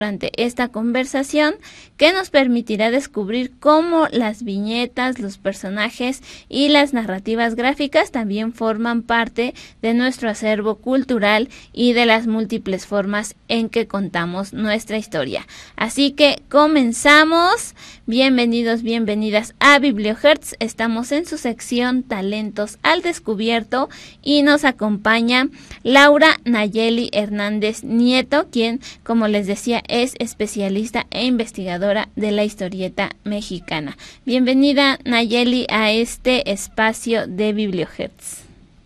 durante esta conversación que nos permitirá descubrir cómo las viñetas, los personajes y las narrativas gráficas también forman parte de nuestro acervo cultural y de las múltiples formas en que contamos nuestra historia. Así que comenzamos. Bienvenidos, bienvenidas a Bibliohertz. Estamos en su sección Talentos al Descubierto y nos acompaña Laura Nayeli Hernández Nieto, quien, como les decía, es especialista e investigadora de la historieta mexicana. Bienvenida, Nayeli, a este espacio de Bibliohertz.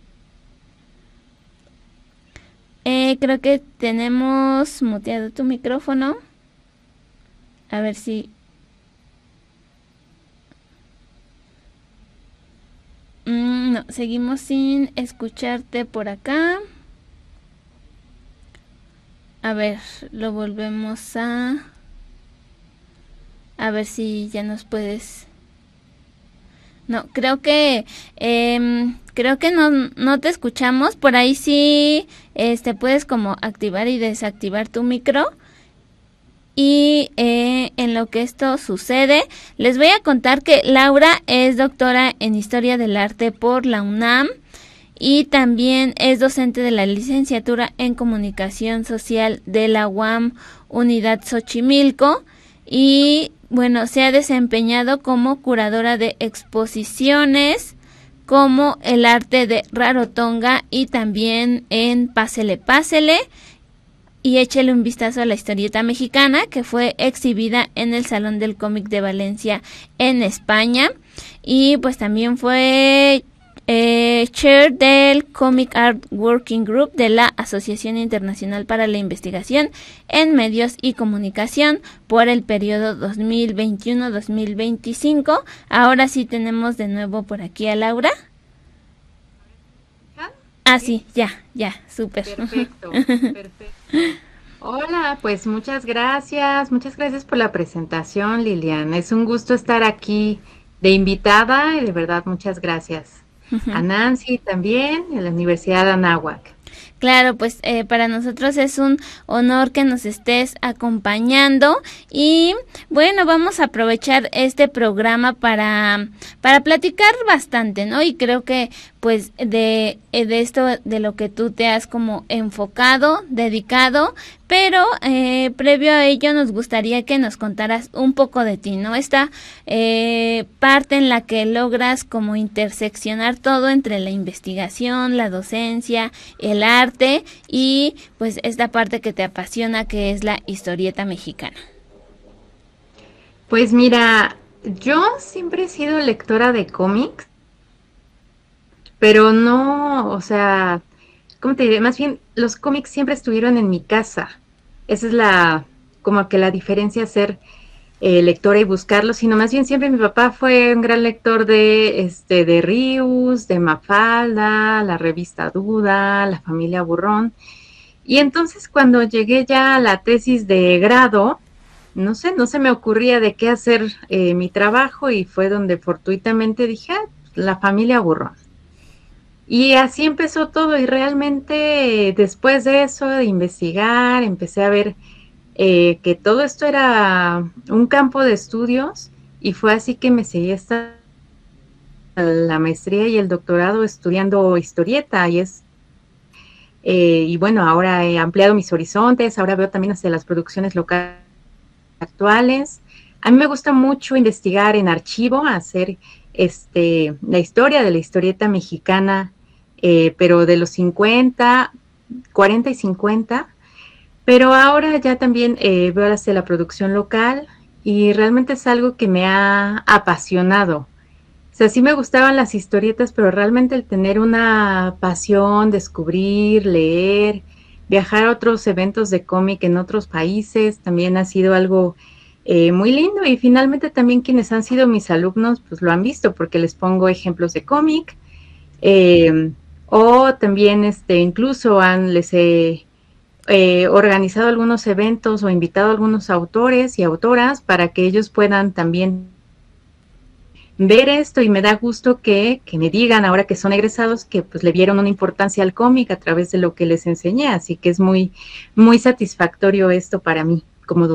Creo que tenemos muteado tu micrófono. A ver si... no, seguimos sin escucharte por acá. A ver, lo volvemos a ver si ya nos puedes... No, creo que no te escuchamos. Por ahí sí puedes como activar y desactivar tu micro. Y en lo que esto sucede, les voy a contar que Laura es doctora en Historia del Arte por la UNAM y también es docente de la licenciatura en Comunicación Social de la UAM Unidad Xochimilco y bueno, se ha desempeñado como curadora de exposiciones como El Arte de Rarotonga y también en Pásele Pásele. Y échele un vistazo a la historieta mexicana que fue exhibida en el Salón del Cómic de Valencia en España. Y pues también fue chair del Comic Art Working Group de la Asociación Internacional para la Investigación en Medios y Comunicación por el periodo 2021-2025. Ahora sí tenemos de nuevo por aquí a Laura. Ah, sí, ya, súper. Perfecto. Hola, pues muchas gracias por la presentación, Lilian. Es un gusto estar aquí de invitada y de verdad muchas gracias. A Nancy también, en la Universidad Anáhuac. Claro, pues para nosotros es un honor que nos estés acompañando y bueno, vamos a aprovechar este programa para platicar bastante, ¿no? Y creo que pues de esto, de lo que tú te has como enfocado, dedicado, pero previo a ello nos gustaría que nos contaras un poco de ti, ¿no? Esta parte en la que logras como interseccionar todo entre la investigación, la docencia, el arte y pues esta parte que te apasiona, que es la historieta mexicana. Pues mira, yo siempre he sido lectora de cómics, pero no, o sea, ¿cómo te diré? Más bien, los cómics siempre estuvieron en mi casa. Esa es como que la diferencia, ser lectora y buscarlos, sino más bien siempre mi papá fue un gran lector de Rius, de Mafalda, la revista Duda, la familia Burrón. Y entonces cuando llegué ya a la tesis de grado, no se me ocurría de qué hacer mi trabajo y fue donde fortuitamente dije, la familia Burrón. Y así empezó todo y realmente después de eso, de investigar, empecé a ver que todo esto era un campo de estudios y fue así que me seguí hasta la maestría y el doctorado estudiando historieta y bueno, ahora he ampliado mis horizontes, ahora veo también hacia las producciones locales actuales. A mí me gusta mucho investigar en archivo, hacer la historia de la historieta mexicana, pero de los 40 y 50, pero ahora ya también veo hacia la producción local y realmente es algo que me ha apasionado. O sea, sí me gustaban las historietas, pero realmente el tener una pasión, descubrir, leer, viajar a otros eventos de cómic en otros países, también ha sido algo muy lindo y finalmente también quienes han sido mis alumnos pues lo han visto porque les pongo ejemplos de cómic o también incluso les he organizado algunos eventos o invitado a algunos autores y autoras para que ellos puedan también ver esto y me da gusto que me digan ahora que son egresados que pues le dieron una importancia al cómic a través de lo que les enseñé, así que es muy, muy satisfactorio esto para mí. como